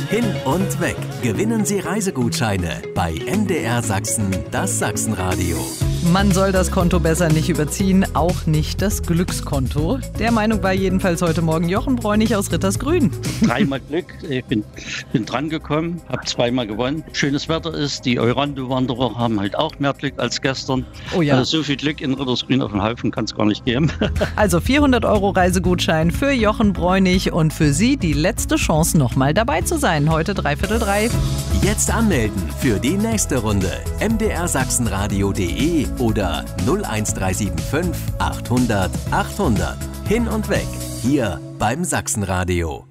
Hin und weg. Gewinnen Sie Reisegutscheine bei MDR Sachsen, das Sachsenradio. Man soll das Konto besser nicht überziehen, auch nicht das Glückskonto. Der Meinung war jedenfalls heute Morgen Jochen Bräunig aus Rittersgrün. Dreimal Glück, ich bin dran gekommen, habe zweimal gewonnen. Schönes Wetter ist, die Eurando-Wanderer haben halt auch mehr Glück als gestern. Oh ja. Also so viel Glück in Rittersgrün auf dem Haufen kann es gar nicht geben. Also 400 € Reisegutschein für Jochen Bräunig und für Sie die letzte Chance, nochmal dabei zu sein. Heute 2:45. Jetzt anmelden für die nächste Runde. mdrsachsenradio.de oder 01375 800 800. Hin und weg. Hier beim Sachsenradio.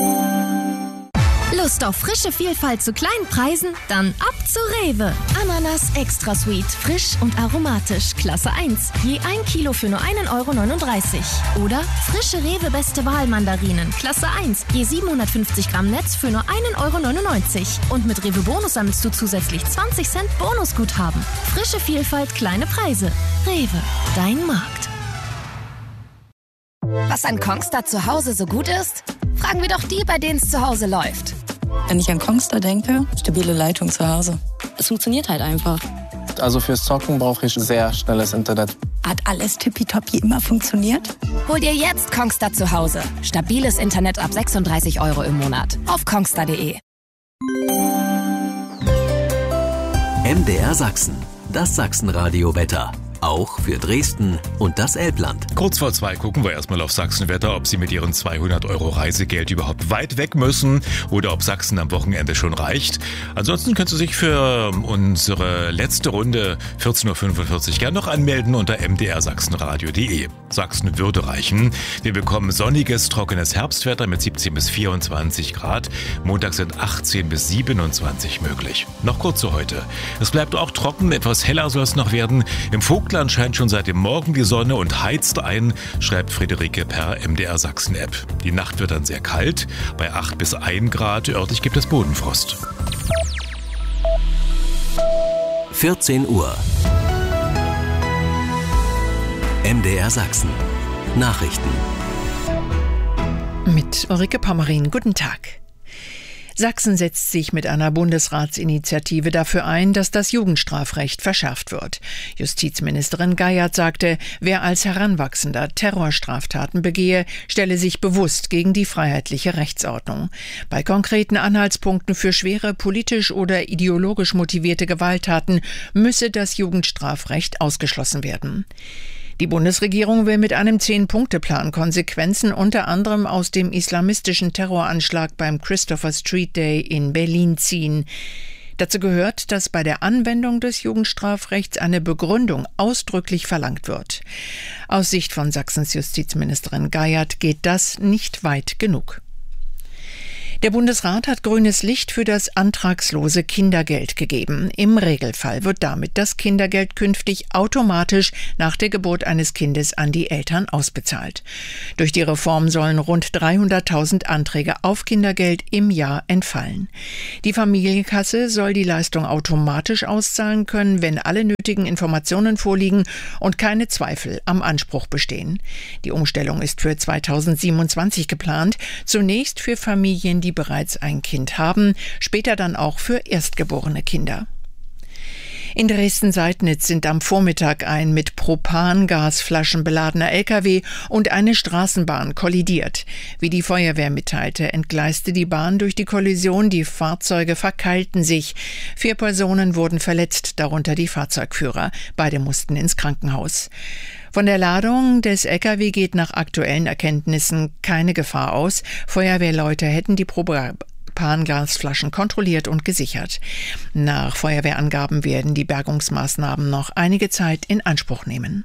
Lust auf frische Vielfalt zu kleinen Preisen? Dann ab zu Rewe. Ananas Extra Sweet, frisch und aromatisch, Klasse 1. Je 1 Kilo für nur 1,39 €. Oder frische Rewe Beste Wahl Mandarinen, Klasse 1. Je 750 Gramm Netz für nur 1,99 €. Und mit Rewe Bonus sammelst du zusätzlich 20 Cent Bonusguthaben. Frische Vielfalt, kleine Preise. Rewe, dein Markt. Was an Kongstar zu Hause so gut ist? Fragen wir doch die, bei denen es zu Hause läuft. Wenn ich an Kongstar denke, stabile Leitung zu Hause. Es funktioniert halt einfach. Also fürs Zocken brauche ich sehr schnelles Internet. Hat alles tippitoppi immer funktioniert? Hol dir jetzt Kongstar zu Hause. Stabiles Internet ab 36 € im Monat. Auf kongstar.de. MDR Sachsen, das Sachsenradio-Wetter. Auch für Dresden und das Elbland. Kurz vor 2 gucken wir erstmal auf Sachsenwetter, ob Sie mit Ihren 200 € Reisegeld überhaupt weit weg müssen oder ob Sachsen am Wochenende schon reicht. Ansonsten können Sie sich für unsere letzte Runde 14:45 Uhr gerne noch anmelden unter mdrsachsenradio.de. Sachsen würde reichen. Wir bekommen sonniges, trockenes Herbstwetter mit 17 bis 24 Grad. Montag sind 18 bis 27 möglich. Noch kurz zu heute. Es bleibt auch trocken, etwas heller soll es noch werden. Im Vogtland scheint schon seit dem Morgen die Sonne und heizt ein, schreibt Friederike per MDR Sachsen App. Die Nacht wird dann sehr kalt, bei 8 bis 1 Grad, örtlich gibt es Bodenfrost. 14 Uhr. MDR Sachsen. Nachrichten. Mit Ulrike Pommerin. Guten Tag. Sachsen setzt sich mit einer Bundesratsinitiative dafür ein, dass das Jugendstrafrecht verschärft wird. Justizministerin Geiert sagte, wer als Heranwachsender Terrorstraftaten begehe, stelle sich bewusst gegen die freiheitliche Rechtsordnung. Bei konkreten Anhaltspunkten für schwere politisch oder ideologisch motivierte Gewalttaten müsse das Jugendstrafrecht ausgeschlossen werden. Die Bundesregierung will mit einem 10-Punkte-Plan Konsequenzen unter anderem aus dem islamistischen Terroranschlag beim Christopher Street Day in Berlin ziehen. Dazu gehört, dass bei der Anwendung des Jugendstrafrechts eine Begründung ausdrücklich verlangt wird. Aus Sicht von Sachsens Justizministerin Geiert geht das nicht weit genug. Der Bundesrat hat grünes Licht für das antragslose Kindergeld gegeben. Im Regelfall wird damit das Kindergeld künftig automatisch nach der Geburt eines Kindes an die Eltern ausbezahlt. Durch die Reform sollen rund 300.000 Anträge auf Kindergeld im Jahr entfallen. Die Familienkasse soll die Leistung automatisch auszahlen können, wenn alle nötigen Informationen vorliegen und keine Zweifel am Anspruch bestehen. Die Umstellung ist für 2027 geplant, zunächst für Familien, die bereits ein Kind haben, später dann auch für erstgeborene Kinder. In Dresden-Seidnitz sind am Vormittag ein mit Propangasflaschen beladener LKW und eine Straßenbahn kollidiert. Wie die Feuerwehr mitteilte, entgleiste die Bahn durch die Kollision, die Fahrzeuge verkeilten sich. 4 Personen wurden verletzt, darunter die Fahrzeugführer. Beide mussten ins Krankenhaus. Von der Ladung des LKW geht nach aktuellen Erkenntnissen keine Gefahr aus. Feuerwehrleute hätten die Propangasflaschen kontrolliert und gesichert. Nach Feuerwehrangaben werden die Bergungsmaßnahmen noch einige Zeit in Anspruch nehmen.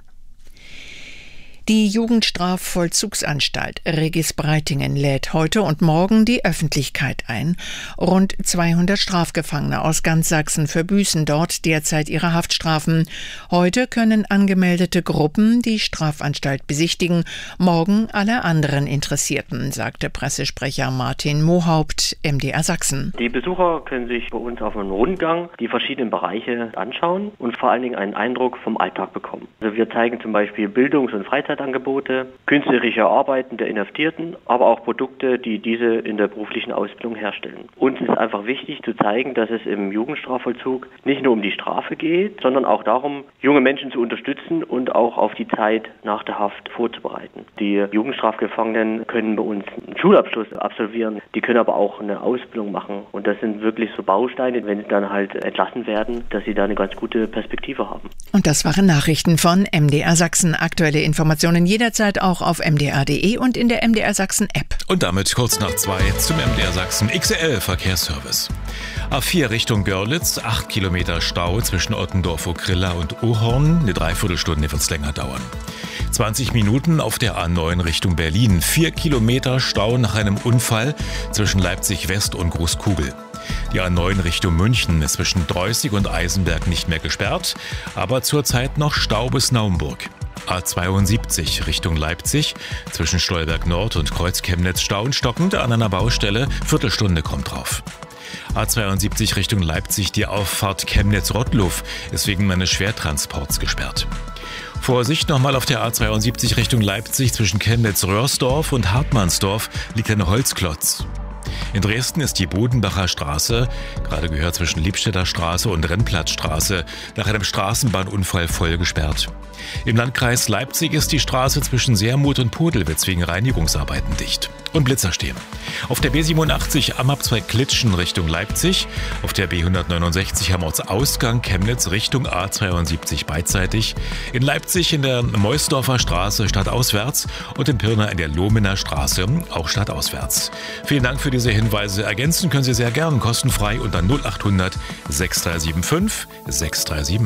Die Jugendstrafvollzugsanstalt Regis Breitingen lädt heute und morgen die Öffentlichkeit ein. Rund 200 Strafgefangene aus ganz Sachsen verbüßen dort derzeit ihre Haftstrafen. Heute können angemeldete Gruppen die Strafanstalt besichtigen, morgen alle anderen Interessierten, sagte Pressesprecher Martin Mohaupt, MDR Sachsen. Die Besucher können sich bei uns auf einem Rundgang die verschiedenen Bereiche anschauen und vor allen Dingen einen Eindruck vom Alltag bekommen. Also wir zeigen zum Beispiel Bildungs- und Freizeit Freizeitangebote, künstlerische Arbeiten der Inhaftierten, aber auch Produkte, die diese in der beruflichen Ausbildung herstellen. Uns ist einfach wichtig zu zeigen, dass es im Jugendstrafvollzug nicht nur um die Strafe geht, sondern auch darum, junge Menschen zu unterstützen und auch auf die Zeit nach der Haft vorzubereiten. Die Jugendstrafgefangenen können bei uns einen Schulabschluss absolvieren, die können aber auch eine Ausbildung machen. Und das sind wirklich so Bausteine, wenn sie dann halt entlassen werden, dass sie da eine ganz gute Perspektive haben. Und das waren Nachrichten von MDR Sachsen. Aktuelle Informationen jederzeit auch auf mdr.de und in der MDR Sachsen App. Und damit kurz nach 2 zum MDR Sachsen XL Verkehrsservice. A4 Richtung Görlitz, 8 Kilometer Stau zwischen Ottendorf-Okrilla und Ohorn. Eine Dreiviertelstunde wird es länger dauern. 20 Minuten auf der A9 Richtung Berlin. 4 Kilometer Stau nach einem Unfall zwischen Leipzig West und Großkugel. Die A9 Richtung München ist zwischen Dreußig und Eisenberg nicht mehr gesperrt, aber zurzeit noch Stau bis Naumburg. A72 Richtung Leipzig, zwischen Stolberg Nord und Kreuz-Chemnitz Stau und stockend an einer Baustelle, Viertelstunde kommt drauf. A72 Richtung Leipzig, die Auffahrt Chemnitz-Rottluff ist wegen eines Schwertransports gesperrt. Vorsicht nochmal auf der A72 Richtung Leipzig, zwischen Chemnitz-Röhrsdorf und Hartmannsdorf liegt ein Holzklotz. In Dresden ist die Bodenbacher Straße, gerade gehört zwischen Liebstädter Straße und Rennplatzstraße, nach einem Straßenbahnunfall voll gesperrt. Im Landkreis Leipzig ist die Straße zwischen Seermuth und Podelwitz wegen Reinigungsarbeiten dicht. Und Blitzer stehen. Auf der B87 am Abzweig Klitschen Richtung Leipzig, auf der B169 am Ortsausgang Chemnitz Richtung A72 beidseitig, in Leipzig in der Meusdorfer Straße stadtauswärts und in Pirna in der Lohmener Straße auch stadtauswärts. Vielen Dank für diese Hinweise. Ergänzen können Sie sehr gern kostenfrei unter 0800 6375 637.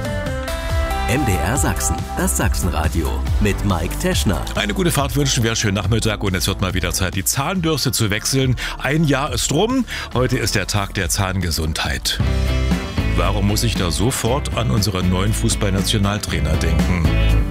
MDR Sachsen, das Sachsenradio mit Mike Teschner. Eine gute Fahrt wünschen wir, schönen Nachmittag und es wird mal wieder Zeit, die Zahnbürste zu wechseln. Ein Jahr ist rum, heute ist der Tag der Zahngesundheit. Warum muss ich da sofort an unseren neuen Fußballnationaltrainer denken?